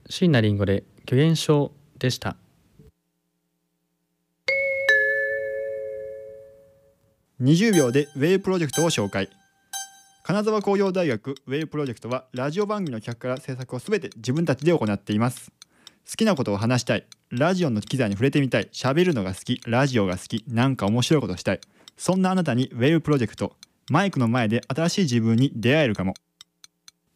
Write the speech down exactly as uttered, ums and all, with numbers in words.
椎名林檎で虚言症でした。 にじゅうびょうでウェイプロジェクトを紹介。金沢工業大学ウェイプロジェクトはラジオ番組の企画から制作をすべて自分たちで行っています。好きなことを話したい、ラジオの機材に触れてみたい、喋るのが好き、ラジオが好き、なんか面白いことしたい、そんなあなたにウェイプロジェクト、マイクの前で新しい自分に出会えるかも。